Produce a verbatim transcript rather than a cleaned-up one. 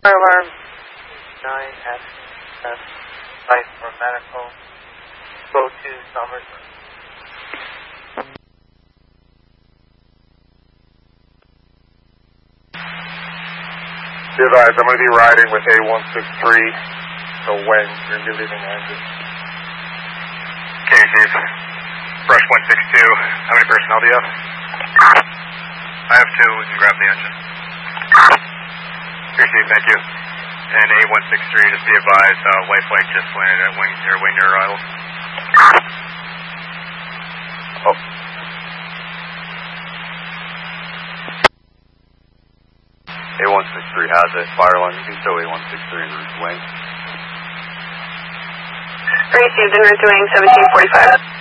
Fire alarm nine S S Life for medical. Go to Somerset. Be advised, I'm going to be riding with A one six three, so when you're going to be leaving the engine. Okay, Steve. Brush one six two. How many personnel do you have? I have two. We can grab the engine. Okay, Steve. Thank you. And A one six three, just be advised, uh, white flight just landed at wing, or wing near arrival. Oh. A one six three has it. Fire alarm, you can show A one six three in route to wing. Received en route to wing seventeen forty-five.